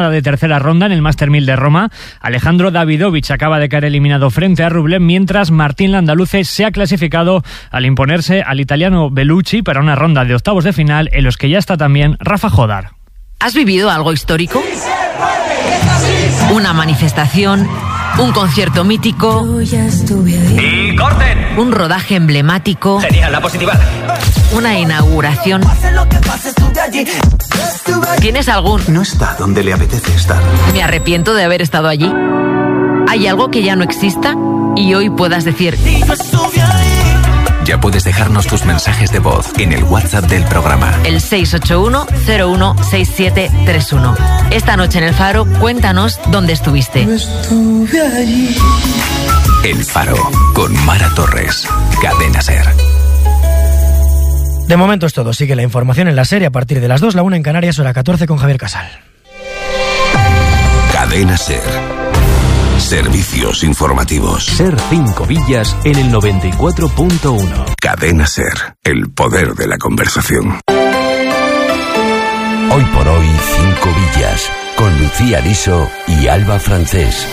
jornada de tercera ronda en el Master 1000 de Roma. Alejandro Davidovich acaba de caer eliminado frente a Rublev, mientras Martín Landaluce se ha clasificado al imponerse al italiano Bellucci para una ronda de octavos de final en los que ya está también Rafa Jodar. ¿Has vivido algo histórico? Una manifestación, un concierto mítico. ¡Y corten! Un rodaje emblemático. Genial, la positiva. Una inauguración. ¿Tienes algún? No está donde le apetece estar. Me arrepiento de haber estado allí. ¿Hay algo que ya no exista? Y hoy puedas decir... Ya puedes dejarnos tus mensajes de voz en el WhatsApp del programa. El 681-016731. Esta noche en El Faro, cuéntanos dónde estuviste. El Faro, con Mara Torres. Cadena SER. De momento es todo. Sigue la información en la SER a partir de las 2, la 1 en Canarias, hora 14 con Javier Casal. Cadena SER. Servicios informativos. SER 5 Villas en el 94.1. Cadena SER. El poder de la conversación. Hoy por hoy 5 Villas. Con Lucía Liso y Alba Francés.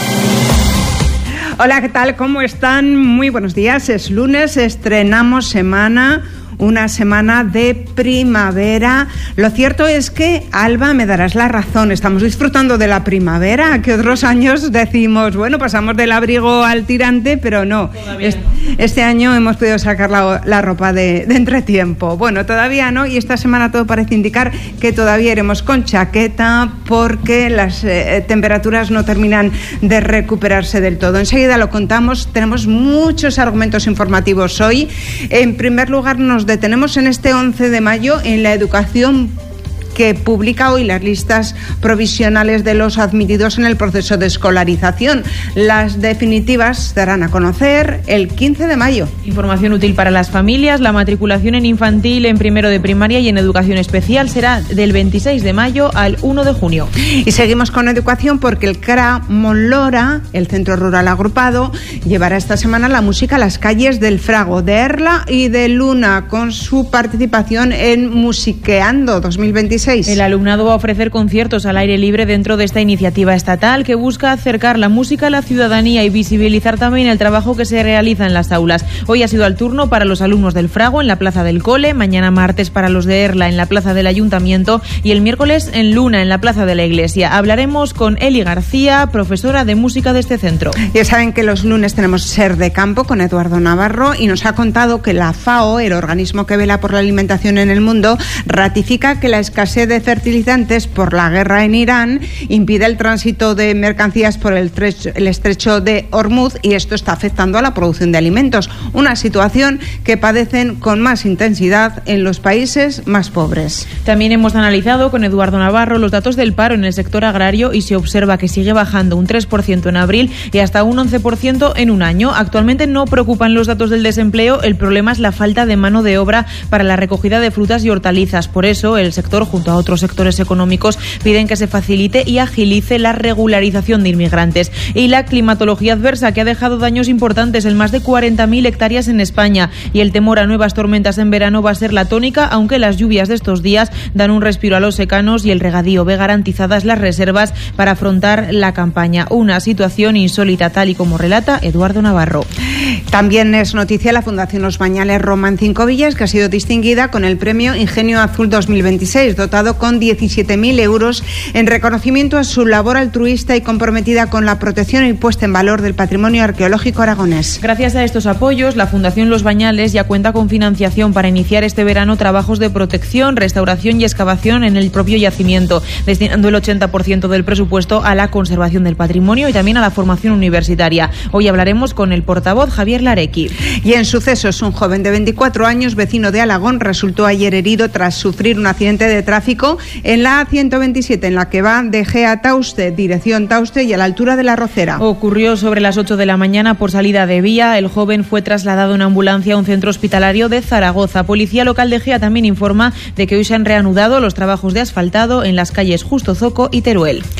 Hola, ¿qué tal? ¿Cómo están? Muy buenos días. Es lunes, estrenamos semana. Una semana de primavera. Lo cierto es que, Alba, me darás la razón, estamos disfrutando de la primavera, que otros años decimos, bueno, pasamos del abrigo al tirante, pero no. Este año hemos podido sacar la ropa de entretiempo. Bueno, todavía no, y esta semana todo parece indicar que todavía iremos con chaqueta porque las temperaturas no terminan de recuperarse del todo. Enseguida lo contamos, tenemos muchos argumentos informativos hoy. En primer lugar, nos detenemos en este 11 de mayo en la educación, que publica hoy las listas provisionales de los admitidos en el proceso de escolarización. Las definitivas se darán a conocer el 15 de mayo. Información útil para las familias. La matriculación en infantil, en primero de primaria y en educación especial será del 26 de mayo al 1 de junio. Y seguimos con educación porque el CRA Monlora, el Centro Rural Agrupado, llevará esta semana la música a las calles del Frago, de Erla y de Luna, con su participación en Musiqueando 2026. El alumnado va a ofrecer conciertos al aire libre dentro de esta iniciativa estatal que busca acercar la música a la ciudadanía y visibilizar también el trabajo que se realiza en las aulas. Hoy ha sido el turno para los alumnos del Frago en la Plaza del Cole, mañana martes para los de Erla en la Plaza del Ayuntamiento y el miércoles en Luna en la Plaza de la Iglesia. Hablaremos con Eli García, profesora de música de este centro. Ya saben que los lunes tenemos Ser de Campo con Eduardo Navarro y nos ha contado que la FAO, el organismo que vela por la alimentación en el mundo, ratifica que la escasez de fertilizantes por la guerra en Irán impide el tránsito de mercancías por el estrecho de Hormuz, y esto está afectando a la producción de alimentos, una situación que padecen con más intensidad en los países más pobres. También hemos analizado con Eduardo Navarro los datos del paro en el sector agrario y se observa que sigue bajando un 3% en abril y hasta un 11% en un año. Actualmente no preocupan los datos del desempleo, el problema es la falta de mano de obra para la recogida de frutas y hortalizas. Por eso el sector, junto a otros sectores económicos, piden que se facilite y agilice la regularización de inmigrantes. Y la climatología adversa, que ha dejado daños importantes en más de 40.000 hectáreas en España, y el temor a nuevas tormentas en verano va a ser la tónica, aunque las lluvias de estos días dan un respiro a los secanos y el regadío ve garantizadas las reservas para afrontar la campaña. Una situación insólita, tal y como relata Eduardo Navarro. También es noticia la Fundación Los Bañales Roma en 5 Villas, que ha sido distinguida con el premio Ingenio Azul 2026, dotado con 17.000 euros en reconocimiento a su labor altruista y comprometida con la protección y puesta en valor del patrimonio arqueológico aragonés. Gracias a estos apoyos, la Fundación Los Bañales ya cuenta con financiación para iniciar este verano trabajos de protección, restauración y excavación en el propio yacimiento, destinando el 80% del presupuesto a la conservación del patrimonio y también a la formación universitaria. Hoy hablaremos con el portavoz Javier Larequi. Y en sucesos, un joven de 24 años, vecino de Alagón, resultó ayer herido tras sufrir un accidente de tráfico en la A127, en la que va de Gea a Tauste, dirección Tauste, y a la altura de La Rocera. Ocurrió sobre las 8 de la mañana por salida de vía. El joven fue trasladado en ambulancia a un centro hospitalario de Zaragoza. Policía local de Gea también informa de que hoy se han reanudado los trabajos de asfaltado en las calles Justo Zoco y Teruel.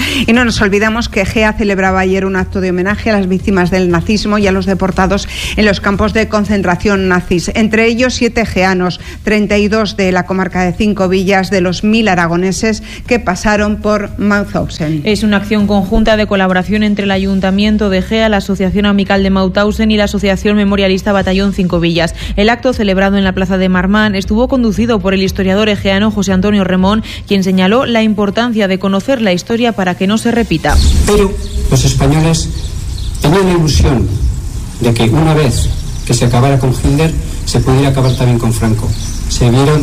Y no nos olvidamos que GEA celebraba ayer un acto de homenaje a las víctimas del nazismo y a los deportados en los campos de concentración nazis. Entre ellos 7 geanos, 32 de la comarca de Cinco Villas, de los 1000 aragoneses que pasaron por Mauthausen. Es una acción conjunta de colaboración entre el Ayuntamiento de GEA, la Asociación Amical de Mauthausen y la Asociación Memorialista Batallón Cinco Villas. El acto, celebrado en la plaza de Marmán, estuvo conducido por el historiador egeano José Antonio Remón, quien señaló la importancia de conocer la historia para que no se repita. Pero los españoles tenían la ilusión de que una vez que se acabara con Hitler, se pudiera acabar también con Franco. Se vieron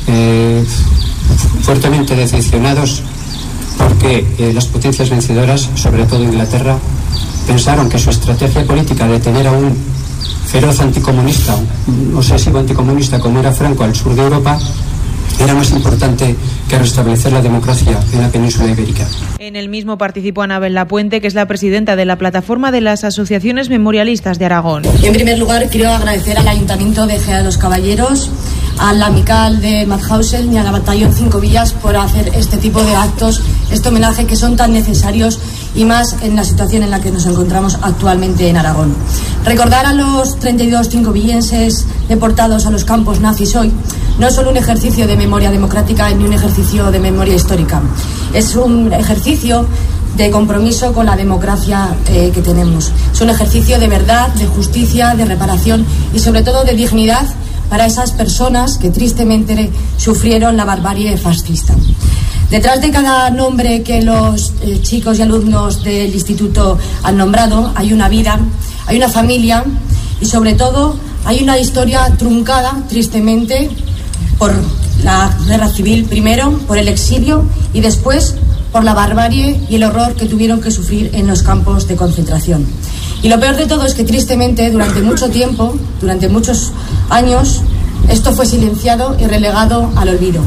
fuertemente decepcionados porque las potencias vencedoras, sobre todo Inglaterra, pensaron que su estrategia política de tener a un feroz anticomunista, obsesivo anticomunista como era Franco al sur de Europa, era más importante que restablecer la democracia en la península ibérica. En el mismo participó Anabel Lapuente, que es la presidenta de la plataforma de las asociaciones memorialistas de Aragón. En primer lugar, quiero agradecer al Ayuntamiento de Gea de los Caballeros, al Amical de Mauthausen y a la Batallón Cinco Villas por hacer este tipo de actos, este homenaje que son tan necesarios y más en la situación en la que nos encontramos actualmente en Aragón. Recordar a los 32 cincovillenses deportados a los campos nazis hoy no es solo un ejercicio de memoria democrática ni un ejercicio de memoria histórica, es un ejercicio de compromiso con la democracia que tenemos. Es un ejercicio de verdad, de justicia, de reparación y sobre todo de dignidad para esas personas que tristemente sufrieron la barbarie fascista. Detrás de cada nombre que los chicos y alumnos del instituto han nombrado hay una vida, hay una familia y sobre todo hay una historia truncada tristemente por la guerra civil primero, por el exilio y después por la barbarie y el horror que tuvieron que sufrir en los campos de concentración. Y lo peor de todo es que tristemente durante mucho tiempo, durante muchos años, esto fue silenciado y relegado al olvido.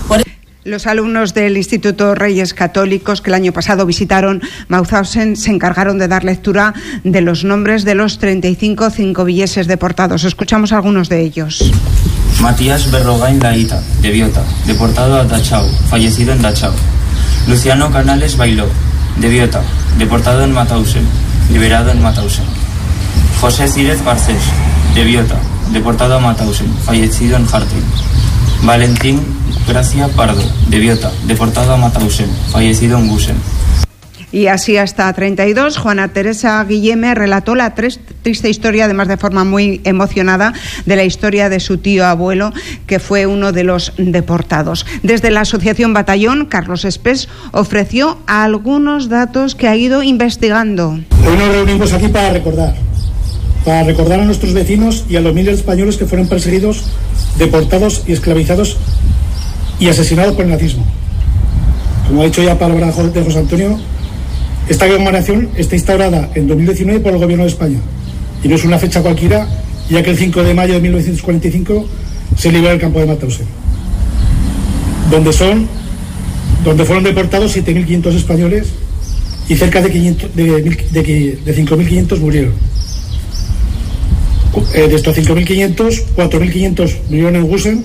Los alumnos del Instituto Reyes Católicos que el año pasado visitaron Mauthausen se encargaron de dar lectura de los nombres de los 35 cincovilleses deportados. Escuchamos algunos de ellos. Matías Berrogain Laíta, de Biota, deportado a Dachau, fallecido en Dachau. Luciano Canales Bailó, de Biota, deportado en Mauthausen, liberado en Mauthausen. José Círez Garcés, de Biota, deportado a Mauthausen, fallecido en Harting. Valentín Gracia Pardo, de Biota, deportado a Mauthausen, fallecido en Gusen. Y así hasta 32, Juana Teresa Guilleme relató la triste historia, además de forma muy emocionada, de la historia de su tío abuelo, que fue uno de los deportados. Desde la Asociación Batallón, Carlos Espés ofreció algunos datos que ha ido investigando. Hoy nos reunimos aquí para recordar a nuestros vecinos y a los miles de españoles que fueron perseguidos, deportados y esclavizados y asesinados por el nazismo. Como ha dicho ya palabra de José Antonio, esta conmemoración está instaurada en 2019 por el Gobierno de España y no es una fecha cualquiera, ya que el 5 de mayo de 1945 se liberó el campo de Mauthausen, donde fueron deportados 7.500 españoles y cerca de 5.500 murieron. De estos 5.500, 4.500 murieron en Gusen,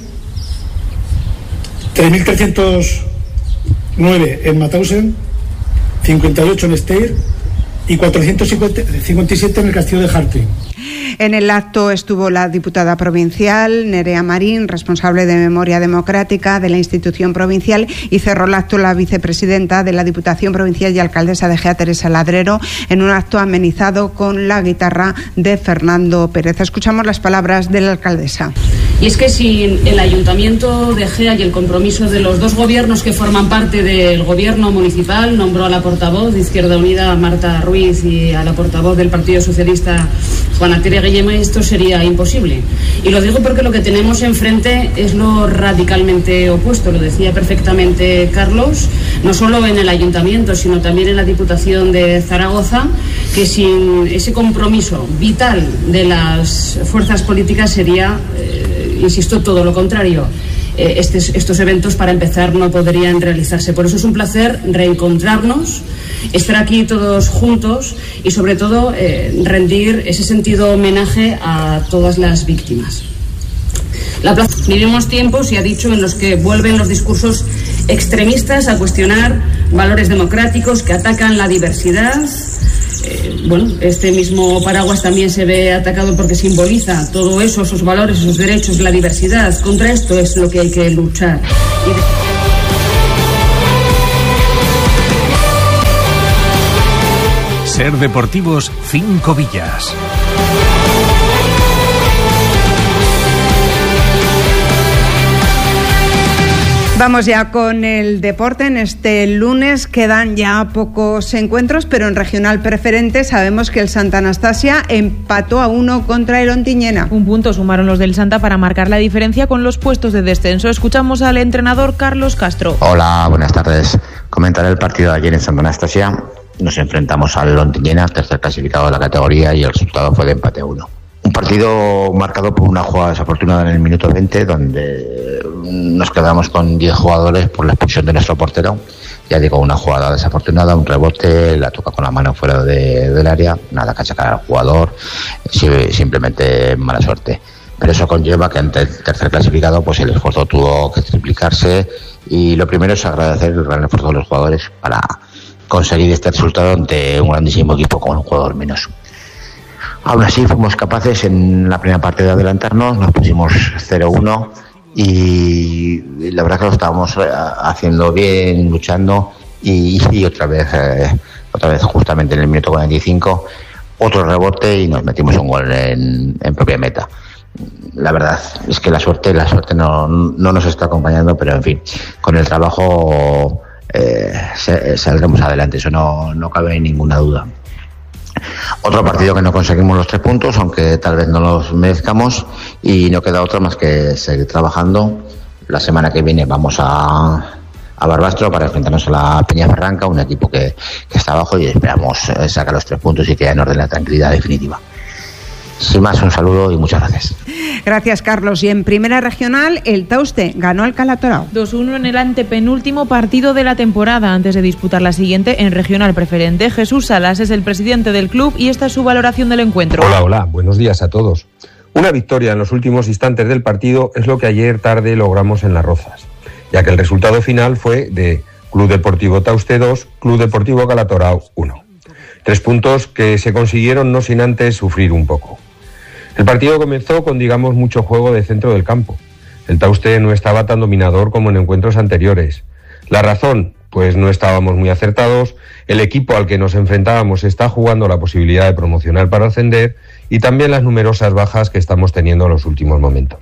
3.309 en Mauthausen, 58 en Steyr y 457 en el castillo de Harting. En el acto estuvo la diputada provincial Nerea Marín, responsable de Memoria Democrática de la institución provincial, y cerró el acto la vicepresidenta de la Diputación Provincial y alcaldesa de Gea, Teresa Ladrero, en un acto amenizado con la guitarra de Fernando Pérez. Escuchamos las palabras de la alcaldesa. Y es que sin el Ayuntamiento de Gea y el compromiso de los dos gobiernos que forman parte del gobierno municipal, nombró a la portavoz de Izquierda Unida, Marta Ruiz, y a la portavoz del Partido Socialista, Juana Teresa Guilleme, esto sería imposible. Y lo digo porque lo que tenemos enfrente es lo radicalmente opuesto, lo decía perfectamente Carlos, no solo en el Ayuntamiento, sino también en la Diputación de Zaragoza, que sin ese compromiso vital de las fuerzas políticas sería, insisto, todo lo contrario. Estos eventos, para empezar, no podrían realizarse. Por eso es un placer reencontrarnos, estar aquí todos juntos y, sobre todo, rendir ese sentido homenaje a todas las víctimas. Vivimos tiempos, y ha dicho, en los que vuelven los discursos extremistas a cuestionar valores democráticos que atacan la diversidad. Este mismo paraguas también se ve atacado porque simboliza todo eso, esos valores, esos derechos, la diversidad. Contra esto es lo que hay que luchar. Ser Deportivos 5 Villas. Vamos ya con el deporte. En este lunes quedan ya pocos encuentros, pero en regional preferente sabemos que el Santa Anastasia empató a 1 contra el Ontinyena. Un punto sumaron los del Santa para marcar la diferencia con los puestos de descenso. Escuchamos al entrenador Carlos Castro. Hola, buenas tardes. Comentaré el partido de ayer en Santa Anastasia. Nos enfrentamos al Ontinyena, tercer clasificado de la categoría, y el resultado fue de empate a 1. Un partido marcado por una jugada desafortunada en el minuto 20, donde nos quedamos con 10 jugadores por la expulsión de nuestro portero. Ya digo, una jugada desafortunada, un rebote, la toca con la mano fuera del área, nada que achacar al jugador, simplemente mala suerte. Pero eso conlleva que ante el tercer clasificado pues el esfuerzo tuvo que triplicarse, y lo primero es agradecer el gran esfuerzo de los jugadores para conseguir este resultado ante un grandísimo equipo con un jugador menos. Aún así fuimos capaces en la primera parte de adelantarnos, nos pusimos 0-1 y la verdad que lo estábamos haciendo bien, luchando, y otra vez justamente en el minuto 45 otro rebote y nos metimos un gol en propia meta. La verdad es que la suerte no nos está acompañando, pero en fin, con el trabajo saldremos adelante, eso no cabe ninguna duda. Otro partido que no conseguimos los 3 puntos, aunque tal vez no los merezcamos, y no queda otra más que seguir trabajando. La semana que viene vamos a Barbastro para enfrentarnos a la Peñaferranca, un equipo que está abajo, y esperamos sacar los 3 puntos y que haya en orden la tranquilidad definitiva. Sin más, un saludo y muchas gracias. Gracias, Carlos. Y en primera regional, el Tauste ganó al Calatorao. 2-1 en el antepenúltimo partido de la temporada. Antes de disputar la siguiente en regional preferente, Jesús Salas es el presidente del club y esta es su valoración del encuentro. Hola, buenos días a todos. Una victoria en los últimos instantes del partido es lo que ayer tarde logramos en Las Rozas, ya que el resultado final fue de Club Deportivo Tauste 2, Club Deportivo Calatorao 1. 3 puntos que se consiguieron no sin antes sufrir un poco. El partido comenzó con, mucho juego de centro del campo. El Tauste no estaba tan dominador como en encuentros anteriores. La razón, pues no estábamos muy acertados, el equipo al que nos enfrentábamos está jugando la posibilidad de promocionar para ascender, y también las numerosas bajas que estamos teniendo en los últimos momentos.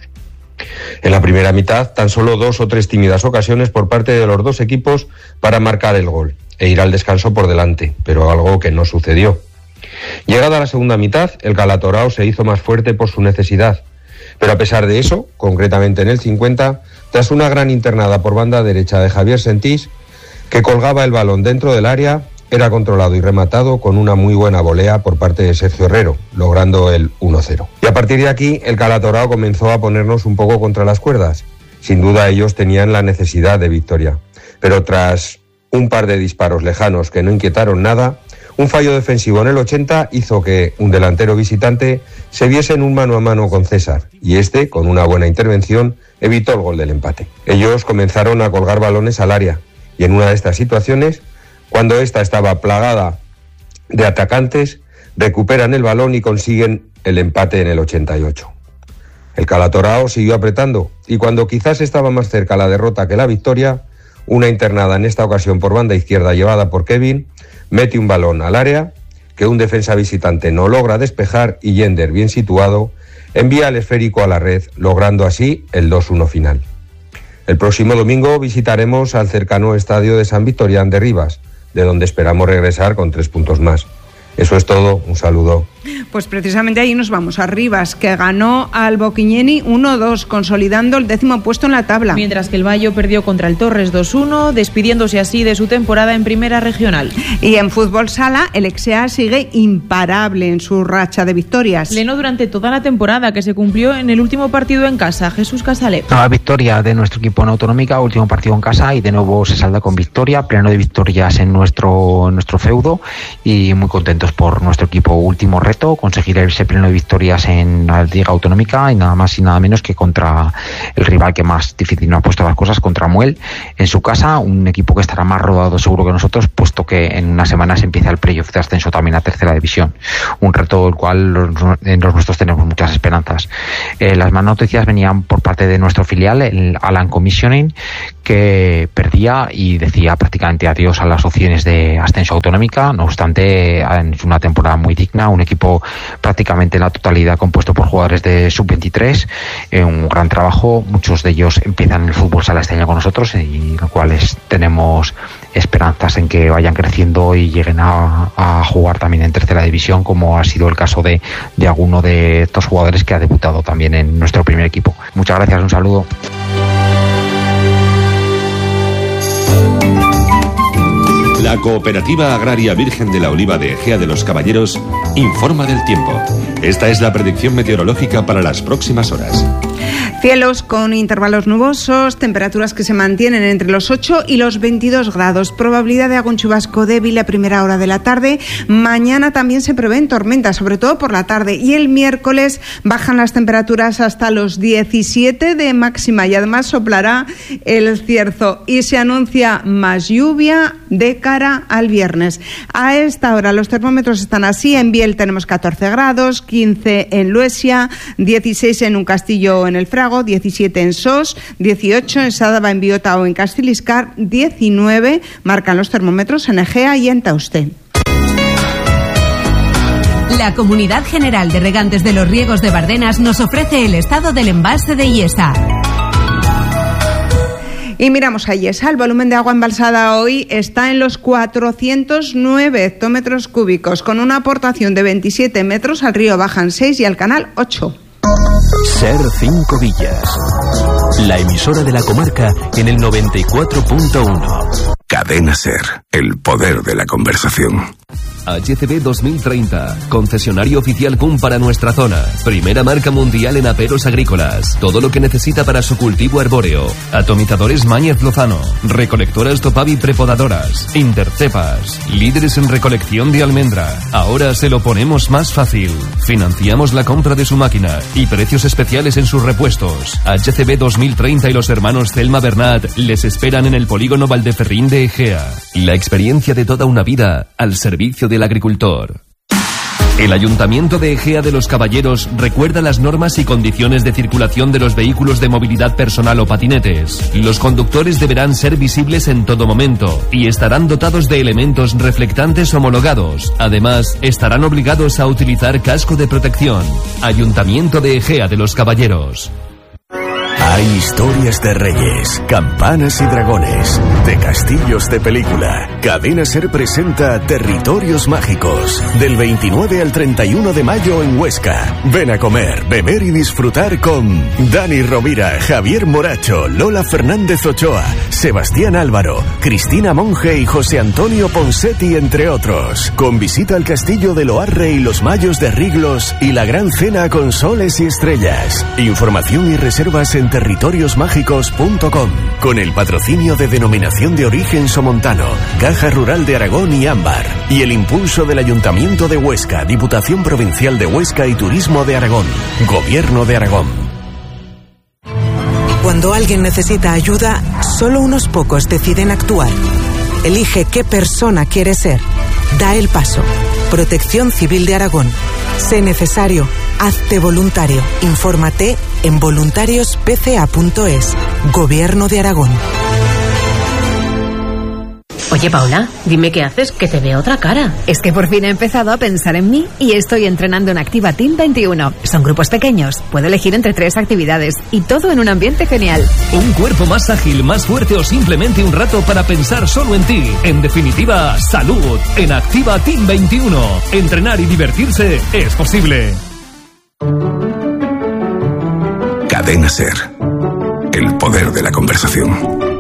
En la primera mitad, tan solo 2 o 3 tímidas ocasiones por parte de los dos equipos para marcar el gol e ir al descanso por delante, pero algo que no sucedió. Llegada la segunda mitad, el Calatorao se hizo más fuerte por su necesidad, pero a pesar de eso, concretamente en el 50, tras una gran internada por banda derecha de Javier Sentís, que colgaba el balón dentro del área, era controlado y rematado con una muy buena volea por parte de Sergio Herrero, logrando el 1-0. Y a partir de aquí, el Calatorao comenzó a ponernos un poco contra las cuerdas. Sin duda ellos tenían la necesidad de victoria, pero tras un par de disparos lejanos que no inquietaron nada, un fallo defensivo en el 80 hizo que un delantero visitante se viese en un mano a mano con César, y este, con una buena intervención, evitó el gol del empate. Ellos comenzaron a colgar balones al área, y en una de estas situaciones, cuando ésta estaba plagada de atacantes, recuperan el balón y consiguen el empate en el 88. El Calatorao siguió apretando, y cuando quizás estaba más cerca la derrota que la victoria, una internada en esta ocasión por banda izquierda llevada por Kevin, mete un balón al área que un defensa visitante no logra despejar, y Yender, bien situado, envía el esférico a la red, logrando así el 2-1 final. El próximo domingo visitaremos al cercano estadio de San Victorián de Rivas, de donde esperamos regresar con 3 puntos más. Eso es todo, un saludo. Pues precisamente ahí nos vamos, a Rivas, que ganó al Boquiñeni 1-2, consolidando el 10º puesto en la tabla. Mientras que el Bayo perdió contra el Torres 2-1, despidiéndose así de su temporada en primera regional. Y en fútbol sala, el Exea sigue imparable en su racha de victorias. Pleno durante toda la temporada, que se cumplió en el último partido en casa. Jesús Casalé. Nueva victoria de nuestro equipo en Autonómica, último partido en casa, y de nuevo se salda con victoria, pleno de victorias en nuestro feudo, y muy contento contentos por nuestro equipo. Último reto, conseguir ese pleno de victorias en la Liga Autonómica y nada más y nada menos que contra el rival que más difícil nos ha puesto las cosas, contra Muel, en su casa, un equipo que estará más rodado seguro que nosotros, puesto que en unas semanas empieza el playoff de ascenso también a tercera división. Un reto del cual los nuestros tenemos muchas esperanzas. Las más noticias venían por parte de nuestro filial, el Alan Commissioning, que perdía y decía prácticamente adiós a las opciones de ascenso autonómica. No obstante, es una temporada muy digna, un equipo prácticamente en la totalidad compuesto por jugadores de sub-23, un gran trabajo. Muchos de ellos empiezan el fútbol sala este año con nosotros y los cuales tenemos esperanzas en que vayan creciendo y lleguen a jugar también en tercera división, como ha sido el caso de alguno de estos jugadores que ha debutado también en nuestro primer equipo. Muchas gracias, un saludo. La Cooperativa Agraria Virgen de la Oliva de Ejea de los Caballeros informa del tiempo. Esta es la predicción meteorológica para las próximas horas. Cielos con intervalos nubosos, temperaturas que se mantienen entre los 8 y los 22 grados. Probabilidad de algún chubasco débil a primera hora de la tarde. Mañana también se prevén tormentas, sobre todo por la tarde. Y el miércoles bajan las temperaturas hasta los 17 de máxima y además soplará el cierzo. Y se anuncia más lluvia de cara al viernes. A esta hora los termómetros están así. En Biel tenemos 14 grados, 15 en Luesia, 16 en un castillo en el Frago, 17 en Sos, 18 en Sádava, en Biota o en Castiliscar, 19 marcan los termómetros en Egea y en Tauste. La Comunidad General de Regantes de los Riegos de Bardenas nos ofrece el estado del embalse de Iesa. Y miramos a Iesa. El volumen de agua embalsada hoy está en los 409 hectómetros cúbicos, con una aportación de 27 metros. Al río bajan 6 y al canal 8. Ser 5 Villas, la emisora de la comarca en el 94.1. Cadena Ser, el poder de la conversación. HCB 2030, concesionario oficial CUM para nuestra zona. Primera marca mundial en aperos agrícolas. Todo lo que necesita para su cultivo arbóreo. Atomizadores Mañez Lozano. Recolectoras Topavi prepodadoras. Intercepas. Líderes en recolección de almendra. Ahora se lo ponemos más fácil. Financiamos la compra de su máquina y precios especiales en sus repuestos. HCB 2030 y los hermanos Thelma Bernat les esperan en el polígono Valdeferrín de Egea. La experiencia de toda una vida al servicio del agricultor. El Ayuntamiento de Ejea de los Caballeros recuerda las normas y condiciones de circulación de los vehículos de movilidad personal o patinetes. Los conductores deberán ser visibles en todo momento y estarán dotados de elementos reflectantes homologados. Además, estarán obligados a utilizar casco de protección. Ayuntamiento de Ejea de los Caballeros. Hay historias de reyes, campanas y dragones, de castillos de película. Cadena Ser presenta Territorios Mágicos, del 29 al 31 de mayo en Huesca. Ven a comer, beber y disfrutar con Dani Rovira, Javier Moracho, Lola Fernández Ochoa, Sebastián Álvaro, Cristina Monge y José Antonio Ponsetti, entre otros. Con visita al castillo de Loarre y los Mayos de Riglos y la gran cena con soles y estrellas. Información y reservas en territoriosmágicos.com, con el patrocinio de Denominación de Origen Somontano, Caja Rural de Aragón y Ámbar, y el impulso del Ayuntamiento de Huesca, Diputación Provincial de Huesca y Turismo de Aragón, Gobierno de Aragón. Cuando alguien necesita ayuda, solo unos pocos deciden actuar. Elige qué persona quieres ser. Da el paso. Protección Civil de Aragón. Sé necesario. Hazte voluntario. Infórmate en voluntarios.pca.es. Gobierno de Aragón. Oye, Paula, dime qué haces, que te veo otra cara. Es que por fin he empezado a pensar en mí y estoy entrenando en Activa Team 21. Son grupos pequeños, puedo elegir entre 3 actividades y todo en un ambiente genial. Un cuerpo más ágil, más fuerte o simplemente un rato para pensar solo en ti. En definitiva, salud en Activa Team 21. Entrenar y divertirse es posible. Cadena Ser, el poder de la conversación.